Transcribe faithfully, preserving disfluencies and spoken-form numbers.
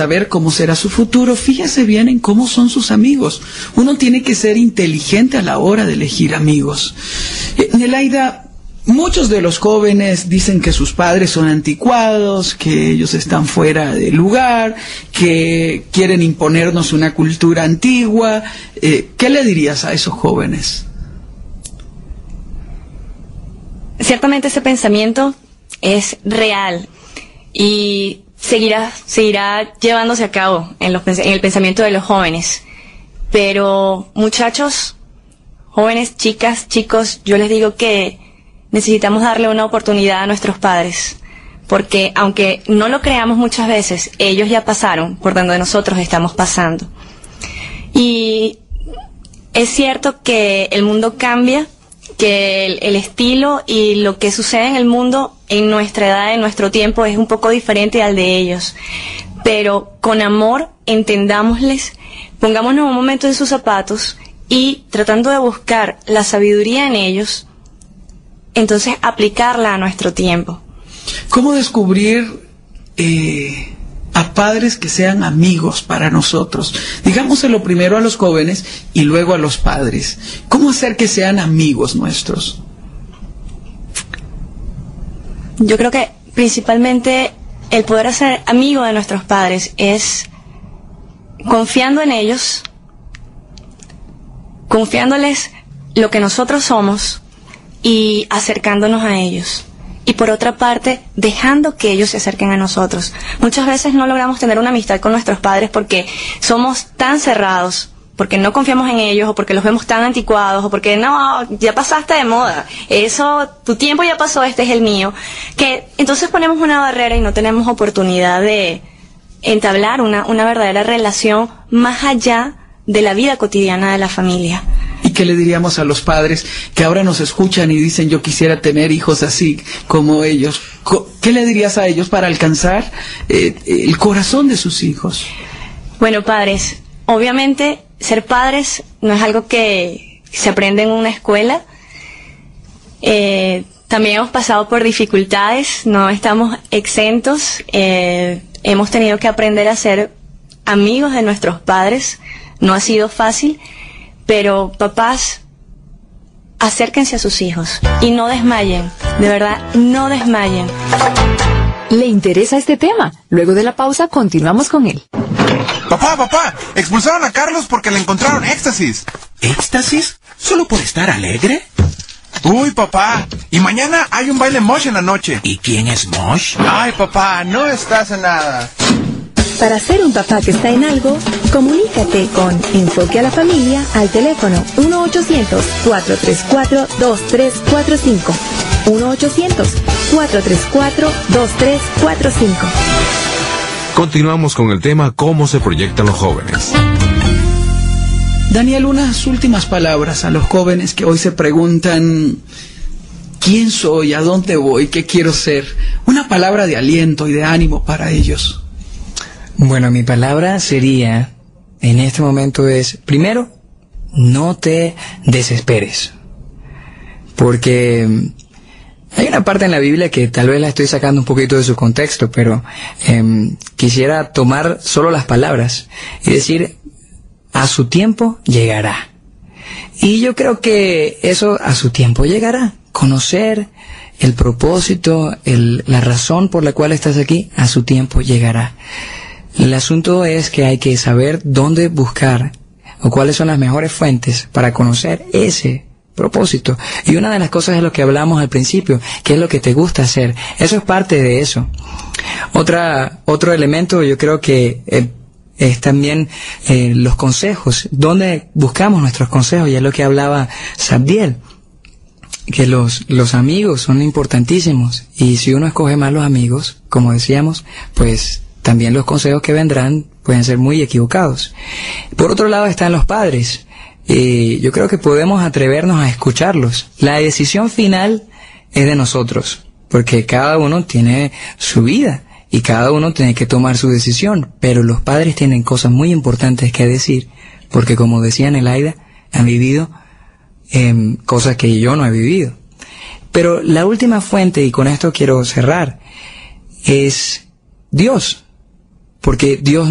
saber cómo será su futuro, fíjese bien en cómo son sus amigos. Uno tiene que ser inteligente a la hora de elegir amigos. Eh, Nelaida, muchos de los jóvenes dicen que sus padres son anticuados, que ellos están fuera de lugar, que quieren imponernos una cultura antigua. Eh, ¿Qué le dirías a esos jóvenes? Ciertamente ese pensamiento es real y seguirá, seguirá llevándose a cabo en, los, en el pensamiento de los jóvenes. Pero muchachos, jóvenes, chicas, chicos, yo les digo que necesitamos darle una oportunidad a nuestros padres, porque aunque no lo creamos muchas veces, ellos ya pasaron por donde nosotros estamos pasando. Y es cierto que el mundo cambia, que el, el estilo y lo que sucede en el mundo en nuestra edad, en nuestro tiempo, es un poco diferente al de ellos. Pero con amor, entendámosles, pongámonos un momento en sus zapatos y tratando de buscar la sabiduría en ellos, entonces aplicarla a nuestro tiempo. ¿Cómo descubrir eh, a padres que sean amigos para nosotros? Digámoselo primero a los jóvenes y luego a los padres. ¿Cómo hacer que sean amigos nuestros? Yo creo que principalmente el poder hacer amigo de nuestros padres es confiando en ellos, confiándoles lo que nosotros somos y acercándonos a ellos. Y por otra parte, dejando que ellos se acerquen a nosotros. Muchas veces no logramos tener una amistad con nuestros padres porque somos tan cerrados, porque no confiamos en ellos, o porque los vemos tan anticuados, o porque no, ya pasaste de moda, eso, tu tiempo ya pasó, este es el mío, que entonces ponemos una barrera y no tenemos oportunidad de entablar una, una verdadera relación más allá de la vida cotidiana de la familia. ¿Y qué le diríamos a los padres que ahora nos escuchan y dicen yo quisiera tener hijos así como ellos? ¿Qué le dirías a ellos para alcanzar eh, el corazón de sus hijos? Bueno, padres, obviamente ser padres no es algo que se aprende en una escuela. Eh, también hemos pasado por dificultades, no estamos exentos. Eh, hemos tenido que aprender a ser amigos de nuestros padres. No ha sido fácil. Pero papás, acérquense a sus hijos y no desmayen, de verdad, no desmayen. ¿Le interesa este tema? Luego de la pausa continuamos con él. Papá, papá, expulsaron a Carlos porque le encontraron éxtasis. ¿Éxtasis? ¿Solo por estar alegre? Uy, papá, y mañana hay un baile Mosh en la noche. ¿Y quién es Mosh? Ay, papá, no estás en nada. Para ser un papá que está en algo, comunícate con Enfoque a la Familia al teléfono uno ochocientos, cuatro tres cuatro, dos tres cuatro cinco. uno ochocientos, cuatro tres cuatro, dos tres cuatro cinco. Continuamos con el tema ¿Cómo se proyectan los jóvenes? Daniel, unas últimas palabras a los jóvenes que hoy se preguntan ¿quién soy? ¿A dónde voy? ¿Qué quiero ser? Una palabra de aliento y de ánimo para ellos. Bueno, mi palabra sería, en este momento es, primero, no te desesperes. Porque hay una parte en la Biblia que tal vez la estoy sacando un poquito de su contexto, pero eh, quisiera tomar solo las palabras y decir, a su tiempo llegará. Y yo creo que eso a su tiempo llegará. Conocer el propósito, el, la razón por la cual estás aquí, a su tiempo llegará. El asunto es que hay que saber dónde buscar o cuáles son las mejores fuentes para conocer ese propósito. Y una de las cosas es lo que hablamos al principio, que es lo que te gusta hacer. Eso es parte de eso. Otra, otro elemento yo creo que eh, es también eh, los consejos. ¿Dónde buscamos nuestros consejos? Y es lo que hablaba Sabdiel, que los, los amigos son importantísimos. Y si uno escoge mal los amigos, como decíamos, pues también los consejos que vendrán pueden ser muy equivocados. Por otro lado están los padres. Eh, yo creo que podemos atrevernos a escucharlos. La decisión final es de nosotros, porque cada uno tiene su vida y cada uno tiene que tomar su decisión. Pero los padres tienen cosas muy importantes que decir, porque como decía Nelaida, han vivido eh, cosas que yo no he vivido. Pero la última fuente, y con esto quiero cerrar, es Dios. Porque Dios